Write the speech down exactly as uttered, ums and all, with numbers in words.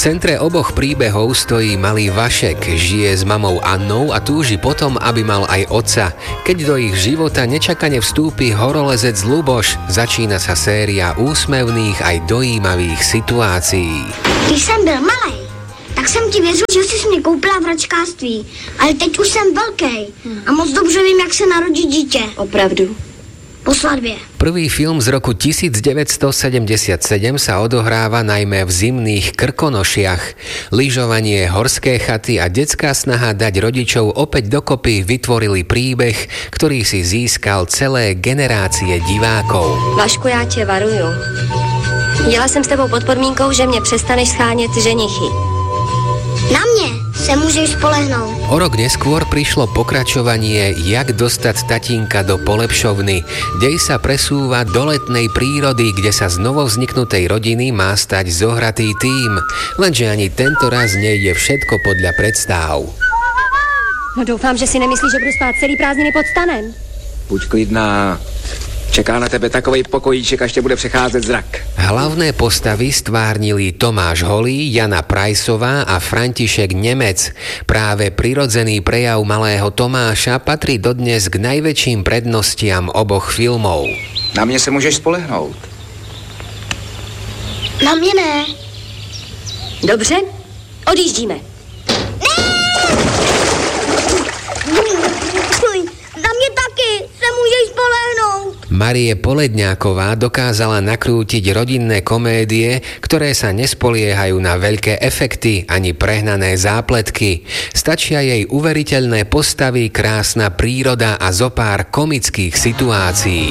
centre oboch príbehov stojí malý Vašek, žije s mamou Annou a túži potom, aby mal aj otca. Keď do ich života nečakane vstúpi horolezec Luboš, začína sa séria úsmevných aj dojímavých situácií. Když jsem byl malej, tak jsem ti věřil, že jsi mě koupila v hračkářství, ale teď už jsem velký a moc dobře vím, jak se narodí dítě. Opravdu? Po svatbě. Prvý film z roku devätnásťsedemdesiatsedem sa odohráva najmä v zimných Krkonošiach. Lyžovanie, horské chaty a detská snaha dať rodičov opäť dokopy vytvorili príbeh, ktorý si získal celé generácie divákov. Vašku, já tě varuju. Jela jsem s tebou pod podmínkou, že mě přestaneš schánět ženichy. Na mě se můžeš spolehnout. O rok neskôr prišlo pokračovanie Jak dostať tatínka do polepšovny. Dej sa presúva do letnej prírody, kde sa z novovzniknutej rodiny má stať zohratý tím. Lenže ani tento raz nejde všetko podľa predstáv. No doufám, že si nemyslíš, že budu spát celý prázdniny pod stanem. Buď klidná. Čeká na tebe takovej pokojíček, až tě bude přecházet zrak. Hlavné postavy stvárnili Tomáš Holý, Jana Prajsová a František Nemec. Práve prirodzený prejav malého Tomáša patrí dodnes k najväčším prednostiam oboch filmov. Na mě se můžeš spolehnout. Na mě ne. Dobře, odjíždíme. Na mě taky se můžeš spolehnout. Marie Poledňáková dokázala nakrútiť rodinné komédie, ktoré sa nespoliehajú na veľké efekty ani prehnané zápletky. Stačia jej uveriteľné postavy, krásna príroda a zopár komických situácií.